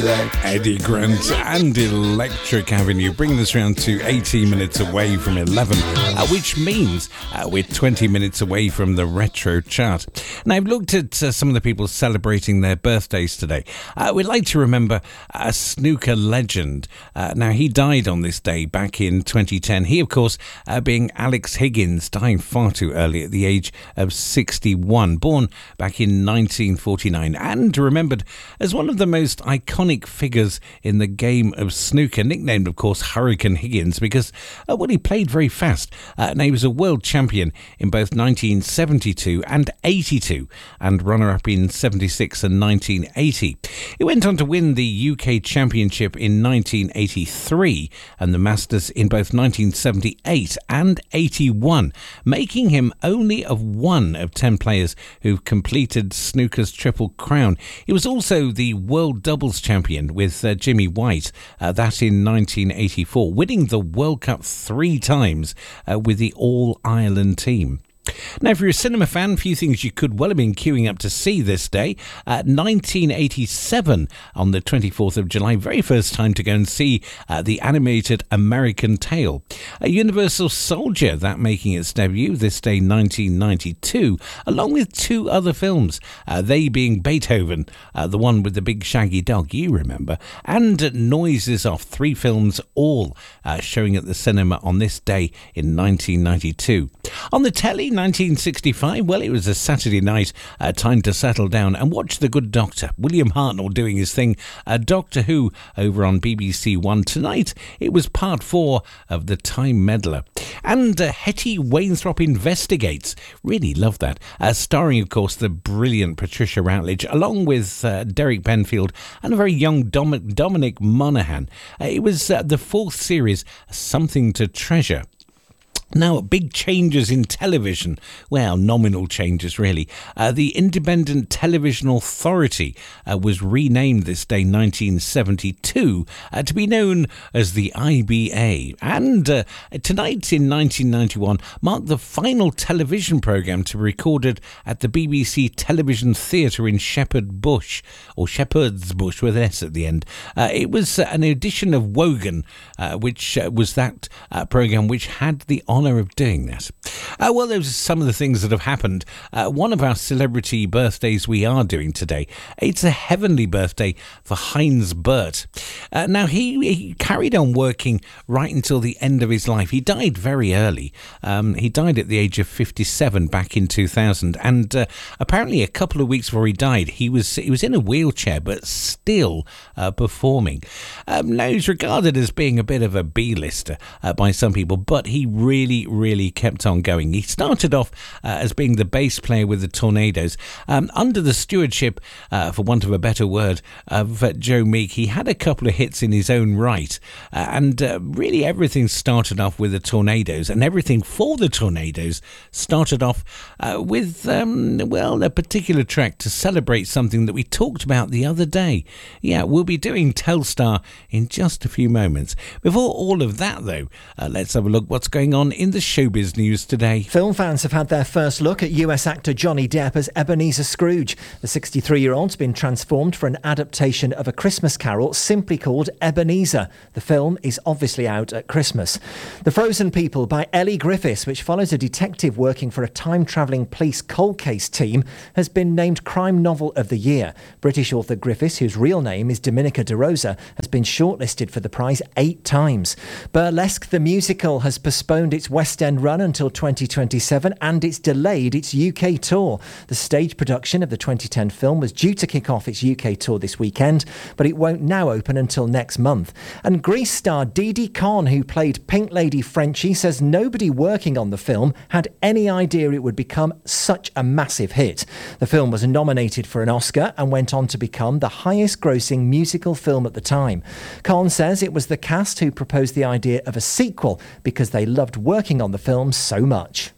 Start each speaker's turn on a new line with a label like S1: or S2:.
S1: Eddie Grant and Electric Avenue, bringing us around to 18 minutes away from 11, which means we're 20 minutes away from the retro chart. Now, I've looked at some of the people celebrating their birthdays today. We'd like to remember a snooker legend. Now, he died on this day back in 2010. He, of course, being Alex Higgins, dying far too early at the age of 61, born back in 1949 and remembered as one of the most iconic figures in the game of snooker, nicknamed, of course, Hurricane Higgins, because he played very fast. Now, he was a world champion in both 1972 and 82, and runner-up in 76 and 1980. He went on to win the UK Championship in 1983 and the Masters in both 1978 and 81, making him only one of 10 players who've completed snooker's Triple Crown. He was also the world doubles champion with Jimmy White, that in 1984, winning the World Cup 3 times with the All-Ireland team. Now, if you're a cinema fan, a few things you could well have been queuing up to see this day. 1987, on the 24th of July, very first time to go and see the animated American Tail. Universal Soldier, that making its debut this day, 1992, along with 2 other films, they being Beethoven, the one with the big shaggy dog, you remember, and Noise is Off, 3 films all showing at the cinema on this day in 1992. On the telly, 1965, well, it was a Saturday night, time to settle down and watch The Good Doctor. William Hartnell doing his thing, Doctor Who, over on BBC One. Tonight, it was part 4 of The Time Meddler. And Hetty Wainthropp Investigates. Really love that. Starring, of course, the brilliant Patricia Routledge, along with Derek Benfield and a very young Dominic Monaghan. It was the 4th series, Something to Treasure. Now, big changes in television. Well, nominal changes, really. The Independent Television Authority was renamed this day, 1972, to be known as the IBA. And tonight in 1991 marked the final television programme to be recorded at the BBC Television Theatre in Shepherd Bush, or Shepherd's Bush with an S at the end. It was an edition of Wogan, which was that programme which had the honour of doing that. Well, those are some of the things that have happened. One of our celebrity birthdays we are doing today. It's a heavenly birthday for Heinz Burt. Now, he carried on working right until the end of his life. He died very early. He died at the age of 57 back in 2000, and apparently a couple of weeks before he died, he was in a wheelchair, but still performing. Now, he's regarded as being a bit of a B-lister by some people, but he really kept on going. He started off as being the bass player with the Tornadoes. Under the stewardship, for want of a better word, of Joe Meek, he had a couple of hits in his own right. And really everything started off with the Tornadoes, and everything for the Tornadoes started off with, a particular track to celebrate something that we talked about the other day. Yeah, we'll be doing Telstar in just a few moments. Before all of that, though, let's have a look what's going on in the showbiz news today.
S2: Film fans have had their first look at US actor Johnny Depp as Ebenezer Scrooge. The 63-year-old's been transformed for an adaptation of A Christmas Carol simply called Ebenezer. The film is obviously out at Christmas. The Frozen People by Ellie Griffiths, which follows a detective working for a time-travelling police cold case team, has been named Crime Novel of the Year. British author Griffiths, whose real name is Dominica De Rosa, has been shortlisted for the prize 8 times. Burlesque the Musical has postponed its West End run until 2027, and it's delayed its UK tour. The stage production of the 2010 film was due to kick off its UK tour this weekend, but it won't now open until next month. And Grease star Didi Khan, who played Pink Lady Frenchie, says nobody working on the film had any idea it would become such a massive hit. The film was nominated for an Oscar and went on to become the highest grossing musical film at the time. Khan says it was the cast who proposed the idea of a sequel because they loved working on the film so much.